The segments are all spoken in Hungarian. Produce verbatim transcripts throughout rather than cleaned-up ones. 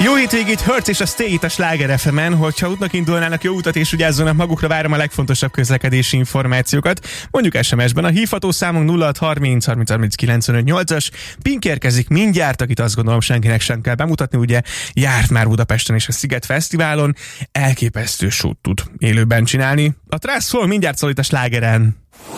Jó hétvégét, Hertz és a Stay itt a Sláger ef emen, hogyha útnak indulnának, jó utat és vigyázzanak magukra, várom a legfontosabb közlekedési információkat. Mondjuk es em es-ben a hívható számunk nulla hat harminc harminc harminc kilencvenöt nyolcas. Pink érkezik mindjárt, akit azt gondolom senkinek sem kell bemutatni, ugye járt már Budapesten és a Sziget Fesztiválon, elképesztő show tud élőben csinálni. A Trust szól mindjárt szól itt a Slágeren.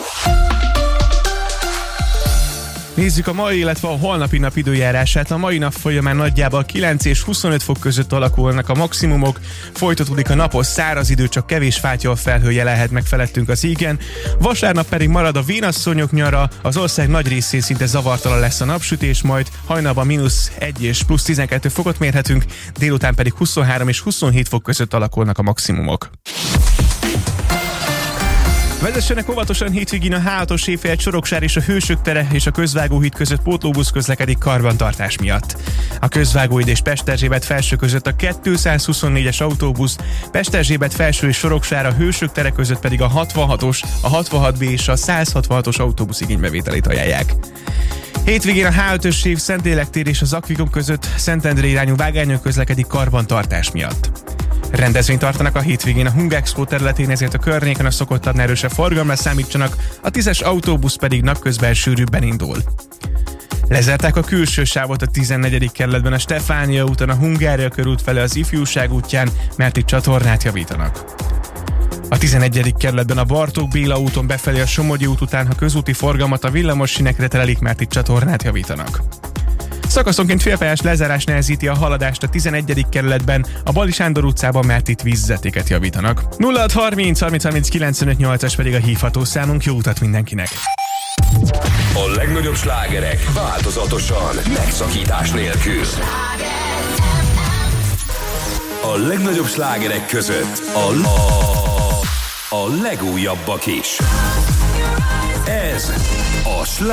Nézzük a mai, illetve a holnapi nap időjárását. A mai nap folyamán nagyjából kilenc és huszonöt fok között alakulnak a maximumok, folytatódik a napos száraz idő, csak kevés fátyol felhője lehet meg felettünk az égen. Vasárnap pedig marad a vénasszonyok nyara, az ország nagy részén szinte zavartalan lesz a napsütés, majd hajnalban mínusz egy és plusz tizenkettő fokot mérhetünk, délután pedig huszonhárom és huszonhét fok között alakulnak a maximumok. Vezessenek óvatosan hétvégén a há hatos Éjfél Soroksár és a Hősök tere és a Közvágóhíd között pótlóbusz közlekedik karbantartás miatt. A Közvágóhíd és Pesterzsébet felső között a kétszázhuszonnégyes autóbusz, Pesterzsébet felső és Soroksár, a Hősök tere között pedig a hatvanhatos, a hatvanhat bé és a száz hatvanhatos autóbusz igénybevételét ajánlják. Hétvégén a há ötös év Szentlélek tér és az Akvikum között Szentendre irányú vágányon közlekedik karbantartás miatt. Rendezvényt tartanak a hétvégén a Hungexpo területén, ezért a környéken a szokottan erősebb forgalomra számítsanak, a tízes autóbusz pedig napközben sűrűbben indul. Lezárták a külső sávot a tizennegyedik kerületben a Stefánia úton, a Hungária körút felé az Ifjúság útján, mert itt csatornát javítanak. A tizenegyedik kerületben a Bartók Béla úton befelé a Somogyi út után, ha közúti forgalmat a villamos sínekre terelik, mert itt csatornát javítanak. Szakaszonként félpályás lezárás nehezíti a haladást a tizenegyedik kerületben, a Bali Sándor utcában, mert itt vízvezetéket javítanak. nulla hat harminc harminc harminc kilencvenöt nyolcas pedig a hívható számunk, jó utat mindenkinek! A legnagyobb slágerek változatosan, megszakítás nélkül. A legnagyobb slágerek között a, a, a legújabbak is. Ez a sláger.